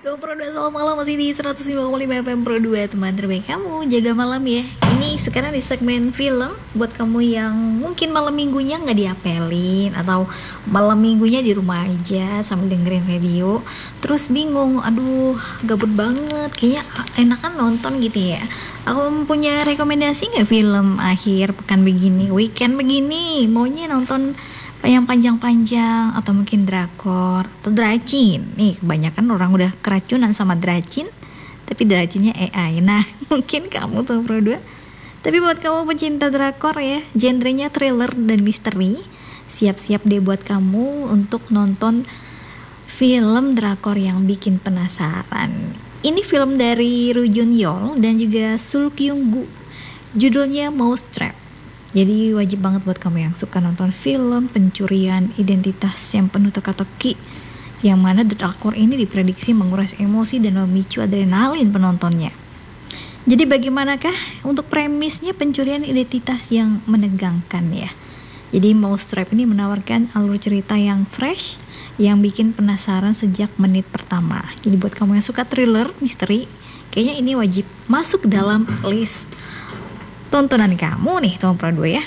Tuh Pro 2 selamat malam, masih di 105,5 FM Pro 2, teman terbaik kamu, jaga malam ya. Ini sekarang di segmen film, buat kamu yang mungkin malam minggunya nggak diapelin, atau malam minggunya di rumah aja sambil dengerin radio, terus bingung, aduh gabut banget, kayaknya enakan nonton gitu ya. Aku punya rekomendasi nggak film akhir pekan begini, weekend begini, maunya nonton yang panjang-panjang atau mungkin drakor atau dracin. Nih kebanyakan orang udah keracunan sama dracin, tapi dracinnya AI. Nah mungkin kamu tuh Pro 2. Tapi buat kamu pecinta drakor ya, genrenya thriller dan misteri, siap-siap deh buat kamu untuk nonton film drakor yang bikin penasaran. Ini film dari Ru Jun Yeol dan juga Sul Kyung Gu, judulnya Mousetrap. Jadi wajib banget buat kamu yang suka nonton film pencurian identitas yang penuh teka-teki, yang mana drakor ini diprediksi menguras emosi dan memicu adrenalin penontonnya. Jadi bagaimanakah untuk premisnya pencurian identitas yang menegangkan ya. Jadi Mousetrap ini menawarkan alur cerita yang fresh, yang bikin penasaran sejak menit pertama. Jadi buat kamu yang suka thriller, misteri, kayaknya ini wajib masuk dalam list tontonan kamu nih teman Pro 2 ya.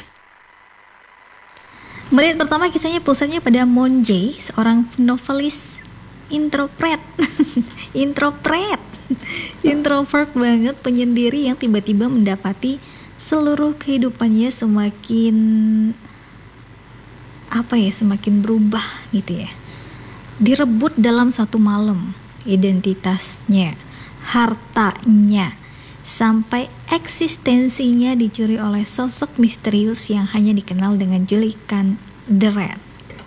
Menit pertama kisahnya pusatnya pada Moon Jae, seorang novelis introvert introvert banget, penyendiri yang tiba-tiba mendapati seluruh kehidupannya semakin berubah gitu ya. Direbut dalam satu malam, identitasnya, hartanya, sampai eksistensinya dicuri oleh sosok misterius yang hanya dikenal dengan julukan The Rat.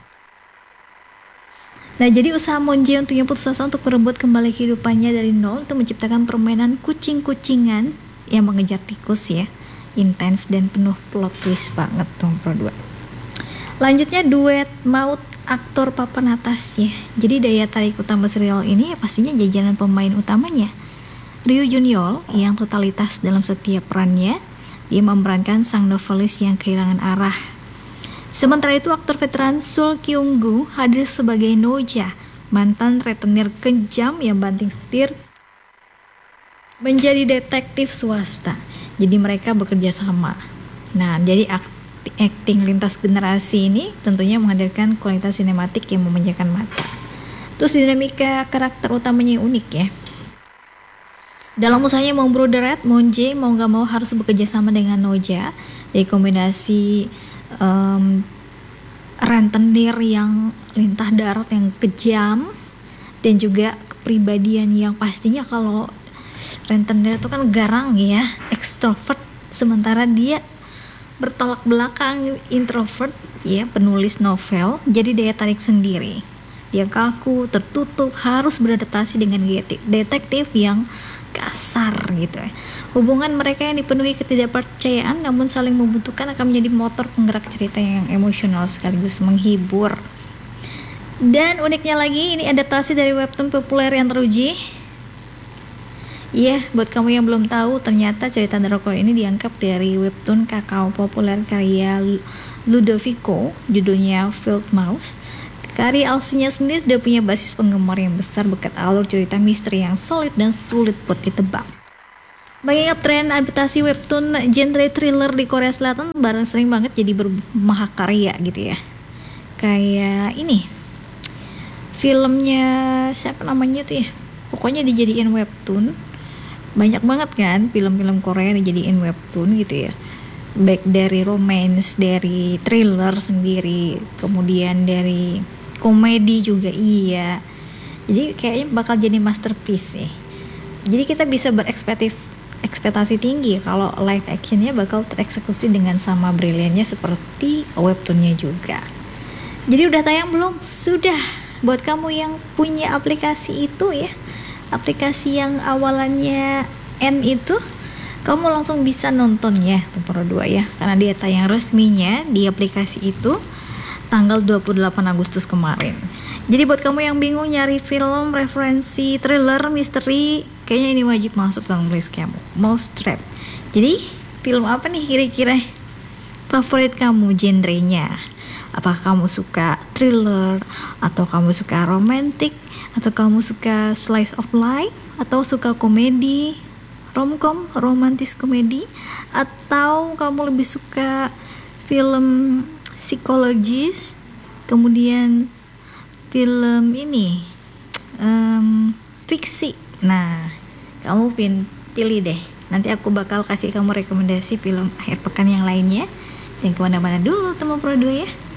Nah, jadi usaha Moon Jae untuk putus asa untuk merebut kembali kehidupannya dari nol itu menciptakan permainan kucing-kucingan yang mengejar tikus ya, intens dan penuh plot twist banget tuh Pro 2. Lanjutnya duet maut aktor papan atas ya. Jadi daya tarik utama serial ini pastinya jajaran pemain utamanya. Ru Jun Yeol yang totalitas dalam setiap perannya, dia memerankan sang novelis yang kehilangan arah. Sementara itu aktor veteran Sul Kyung Gu hadir sebagai Noja, mantan rentenir kejam yang banting setir menjadi detektif swasta. Jadi mereka bekerja sama. Nah, jadi acting lintas generasi ini tentunya menghadirkan kualitas sinematik yang memanjakan mata. Terus dinamika karakter utamanya yang unik ya. Dalam usahanya memburu The Rat, Moon Jae mau gak mau harus bekerja sama dengan Noja. Jadi kombinasi rentenir yang lintah darat yang kejam, dan juga kepribadian yang pastinya kalau rentenir itu kan garang ya, ekstrovert, sementara dia bertolak belakang introvert ya, penulis novel. Jadi daya tarik sendiri. Dia kaku, tertutup, harus beradaptasi dengan detektif yang kasar gitu ya. Hubungan mereka yang dipenuhi ketidakpercayaan namun saling membutuhkan akan menjadi motor penggerak cerita yang emosional sekaligus menghibur. Dan uniknya lagi, ini adaptasi dari webtoon populer yang teruji. Buat kamu yang belum tahu, ternyata cerita drakor ini diangkat dari webtoon kakao populer karya Ludovico, judulnya Field Mouse. Karya Alsinya sendiri sudah punya basis penggemar yang besar berkat alur cerita misteri yang solid dan sulit buat ditebak. Mengingat tren adaptasi webtoon genre thriller di Korea Selatan bareng sering banget jadi bermahakarya gitu ya. Kayak ini, filmnya siapa namanya tuh ya, pokoknya dijadiin webtoon. Banyak banget kan film-film Korea dijadiin webtoon gitu ya. Baik dari romance, dari thriller sendiri, kemudian dari komedi juga iya. Jadi kayaknya bakal jadi masterpiece sih. Jadi kita bisa berekspektasi tinggi kalau live actionnya bakal tereksekusi dengan sama briliannya seperti webtoonnya juga. Jadi udah tayang belum? Sudah. Buat kamu yang punya aplikasi itu ya, aplikasi yang awalannya N itu, kamu langsung bisa nonton ya Pro 2 ya, karena dia tayang resminya di aplikasi itu tanggal 28 Agustus kemarin. Jadi buat kamu yang bingung nyari film referensi thriller misteri, kayaknya ini wajib masuk dalam list kamu, Mousetrap. Jadi film apa nih kira-kira favorit kamu genrenya? Apakah kamu suka thriller, atau kamu suka romantic, Atau kamu suka slice of life? Atau suka komedi, romcom, romantis komedi? Atau kamu lebih suka film psikologis, kemudian film ini fiksi? Nah, kamu pilih deh. Nanti aku bakal kasih kamu rekomendasi film akhir pekan yang lainnya. Jangan kemana-mana dulu, Temu Pro 2 ya.